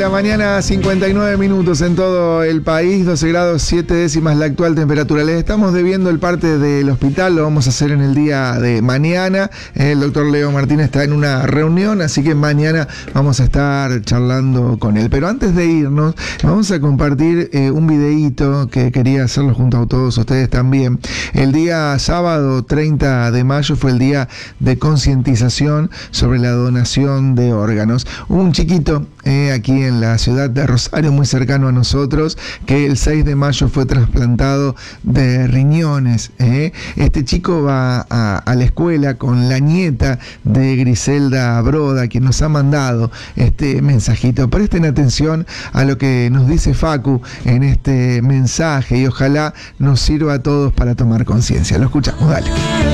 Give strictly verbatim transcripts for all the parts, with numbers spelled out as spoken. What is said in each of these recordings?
la mañana, cincuenta y nueve minutos en todo el país, doce grados siete décimas la actual temperatura. Les estamos debiendo el parte del hospital, lo vamos a hacer en el día de mañana. El doctor Leo Martín está en una reunión, así que mañana vamos a estar charlando con él. Pero antes de irnos, vamos a compartir eh, un videíto que quería hacerlo junto a todos ustedes también. El día sábado treinta de mayo fue el día de concientización sobre la donación de órganos. Un chiquito eh, aquí en la ciudad de Rosario, muy cercano a nosotros, que el seis de mayo fue trasplantado de riñones. Eh. Este chico va a, a la escuela con la nieta de Griselda Broda, quien nos ha mandado este mensajito. Presten atención a lo que nos dice Facu en este mensaje y ojalá nos sirva a todos para tomar conciencia. Lo escuchamos, dale.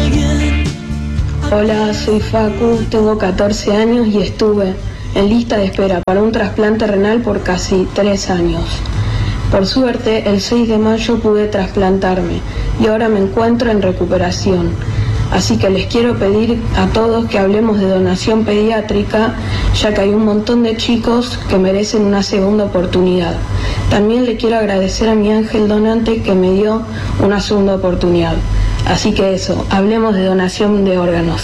Hola, soy Facu, tengo catorce años y estuve en lista de espera para un trasplante renal por casi tres años. Por suerte, el seis de mayo pude trasplantarme y ahora me encuentro en recuperación. Así que les quiero pedir a todos que hablemos de donación pediátrica, ya que hay un montón de chicos que merecen una segunda oportunidad. También le quiero agradecer a mi ángel donante que me dio una segunda oportunidad. Así que eso, hablemos de donación de órganos.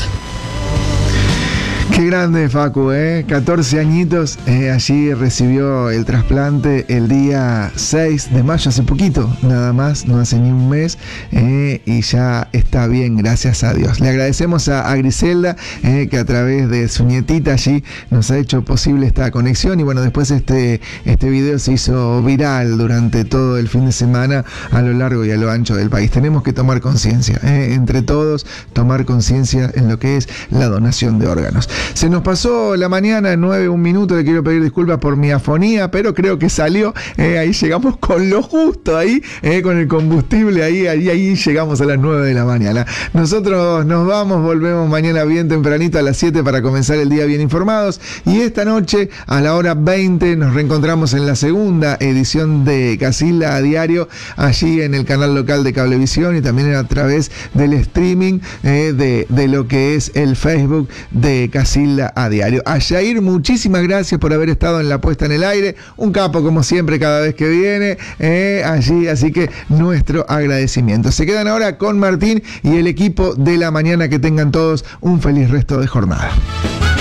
Qué grande, Facu, ¿eh? catorce añitos, eh, allí recibió el trasplante el día seis de mayo, hace poquito, nada más, no hace ni un mes, eh, y ya está bien, gracias a Dios. Le agradecemos a, a Griselda, eh, que a través de su nietita allí nos ha hecho posible esta conexión, y bueno, después este, este video se hizo viral durante todo el fin de semana a lo largo y a lo ancho del país. Tenemos que tomar conciencia, eh, entre todos, tomar conciencia en lo que es la donación de órganos. Se nos pasó la mañana en nueve, un minuto, le quiero pedir disculpas por mi afonía, pero creo que salió, eh, ahí llegamos con lo justo, ahí, eh, con el combustible, ahí, ahí, ahí llegamos a las nueve de la mañana. Nosotros nos vamos, volvemos mañana bien tempranito a las siete para comenzar el día bien informados, y esta noche a la hora veinte nos reencontramos en la segunda edición de Casilda a Diario, allí en el canal local de Cablevisión y también a través del streaming eh, de, de lo que es el Facebook de Casilda a Diario. A Jair, muchísimas gracias por haber estado en la puesta en el aire, un capo como siempre cada vez que viene eh, allí, así que nuestro agradecimiento. Se quedan ahora con Martín y el equipo de la mañana. Que tengan todos un feliz resto de jornada.